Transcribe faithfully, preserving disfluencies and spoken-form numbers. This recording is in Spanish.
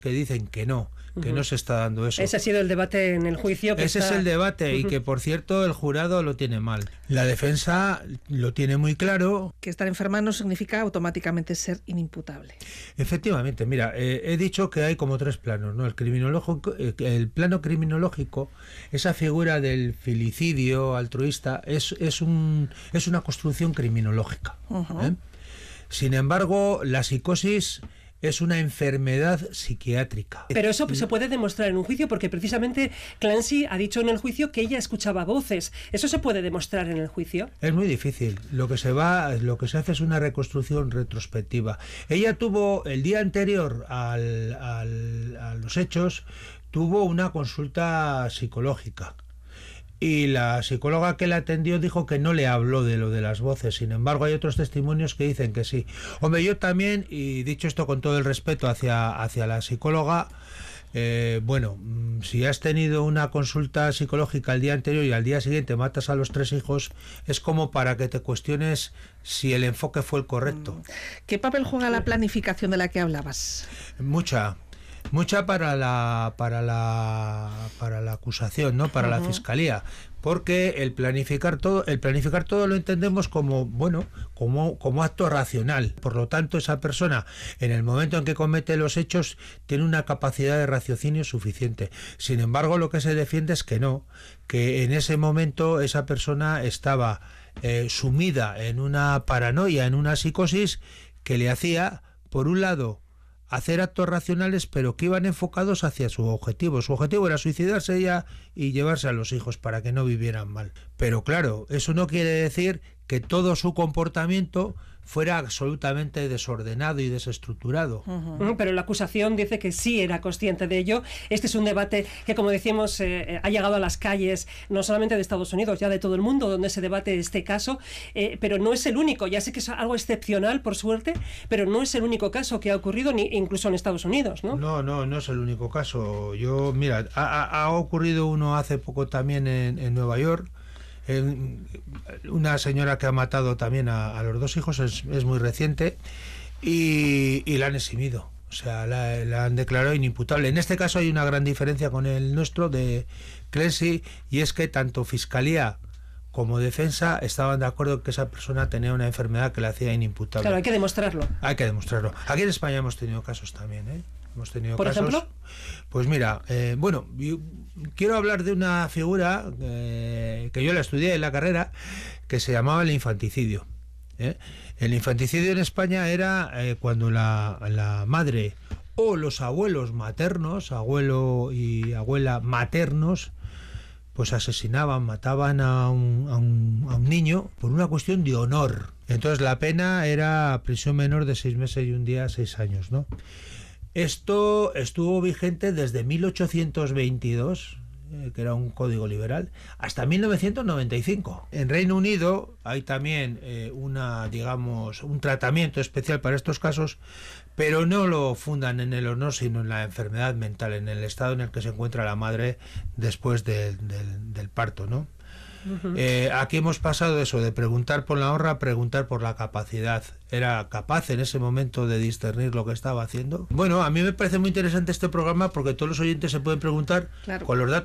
que dicen que no, que uh-huh. no se está dando eso. Ese ha sido el debate en el juicio. Que Ese está... es el debate, uh-huh. y que por cierto el jurado lo tiene mal. La defensa lo tiene muy claro. Que estar enferma no significa automáticamente ser inimputable. Efectivamente, mira, eh, he dicho que hay como tres planos, ¿no? El criminológico, eh, el plano criminológico, esa figura del filicidio altruista, es, es, un, es una construcción criminológica. Uh-huh. ¿eh? Sin embargo, la psicosis es una enfermedad psiquiátrica. Pero eso se puede demostrar en un juicio, porque precisamente Clancy ha dicho en el juicio que ella escuchaba voces. ¿Eso se puede demostrar en el juicio? Es muy difícil. Lo que se va, lo que se hace es una reconstrucción retrospectiva. Ella tuvo, el día anterior al, al, a los hechos, tuvo una consulta psicológica. Y la psicóloga que la atendió dijo que no le habló de lo de las voces. Sin embargo, hay otros testimonios que dicen que sí. Hombre, yo también, y dicho esto con todo el respeto hacia, hacia la psicóloga, eh, bueno, si has tenido una consulta psicológica el día anterior y al día siguiente matas a los tres hijos, es como para que te cuestiones si el enfoque fue el correcto. ¿Qué papel juega la planificación de la que hablabas? Mucha. Mucha para la para la para la acusación, ¿no? Para uh-huh. la fiscalía, porque el planificar todo, el planificar todo lo entendemos como, bueno, como como acto racional. Por lo tanto, esa persona en el momento en que comete los hechos tiene una capacidad de raciocinio suficiente. Sin embargo, lo que se defiende es que no, que en ese momento esa persona estaba eh, sumida en una paranoia, en una psicosis que le hacía, por un lado, hacer actos racionales, pero que iban enfocados hacia su objetivo. Su objetivo era suicidarse ella y llevarse a los hijos para que no vivieran mal. Pero claro, eso no quiere decir que todo su comportamiento fuera absolutamente desordenado y desestructurado. Uh-huh. Pero la acusación dice que sí era consciente de ello. Este es un debate que, como decimos, eh, ha llegado a las calles, no solamente de Estados Unidos, ya de todo el mundo, donde se debate este caso, eh, pero no es el único. Ya sé que es algo excepcional, por suerte, pero no es el único caso que ha ocurrido, ni incluso en Estados Unidos, ¿no? No, no, no es el único caso. Yo, mira, ha, ha ocurrido uno hace poco también en, en Nueva York. Una señora que ha matado también a, a los dos hijos, es, es muy reciente, y, y la han eximido, o sea, la, la han declarado inimputable. En este caso hay una gran diferencia con el nuestro de Clancy, y es que tanto fiscalía como defensa estaban de acuerdo en que esa persona tenía una enfermedad que la hacía inimputable. Claro, hay que demostrarlo. Hay que demostrarlo. Aquí en España hemos tenido casos también, ¿eh? Hemos tenido ¿Por casos, ejemplo? Pues mira, eh, bueno, yo quiero hablar de una figura eh, que yo la estudié en la carrera, que se llamaba el infanticidio. ¿eh? El infanticidio en España era eh, cuando la, la madre o los abuelos maternos, abuelo y abuela maternos, pues asesinaban, mataban a un, a un, a un niño por una cuestión de honor. Entonces la pena era prisión menor de seis meses y un día, seis años, ¿no? Esto estuvo vigente desde mil ochocientos veintidós, eh, que era un código liberal, hasta mil novecientos noventa y cinco. En Reino Unido hay también eh, una, digamos, un tratamiento especial para estos casos, pero no lo fundan en el honor, sino en la enfermedad mental, en el estado en el que se encuentra la madre después de, del, del parto, ¿no? Uh-huh. Eh, aquí hemos pasado de eso, de preguntar por la honra a preguntar por la capacidad. ¿Era capaz en ese momento de discernir lo que estaba haciendo? Bueno, a mí me parece muy interesante este programa porque todos los oyentes se pueden preguntar, claro, con los datos